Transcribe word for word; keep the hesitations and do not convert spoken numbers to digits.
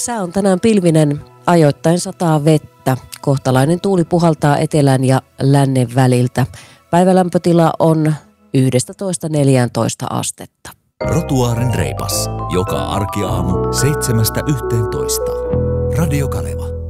Sää on tänään pilvinen, ajoittain sataa vettä. Kohtalainen tuuli puhaltaa etelän ja lännen väliltä. Päivälämpötila on yksitoista neljätoista astetta. Rotuaaren reipas. Joka arkiaamu seitsemästä yhteentoista. Radio Kaleva.